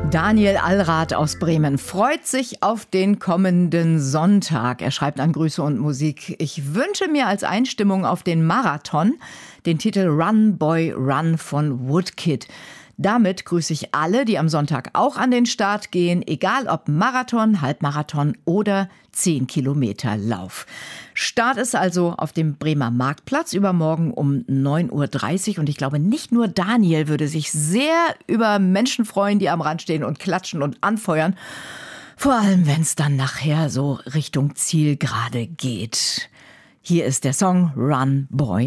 Daniel Allrath aus Bremen freut sich auf den kommenden Sonntag. Er schreibt an Grüße und Musik: Ich wünsche mir als Einstimmung auf den Marathon den Titel Run Boy Run von Woodkid. Damit grüße ich alle, die am Sonntag auch an den Start gehen, egal ob Marathon, Halbmarathon oder 10 Kilometer Lauf. Start ist also auf dem Bremer Marktplatz übermorgen um 9:30 Uhr. Und ich glaube, nicht nur Daniel würde sich sehr über Menschen freuen, die am Rand stehen und klatschen und anfeuern. Vor allem, wenn es dann nachher so Richtung Zielgerade geht. Hier ist der Song Run Boy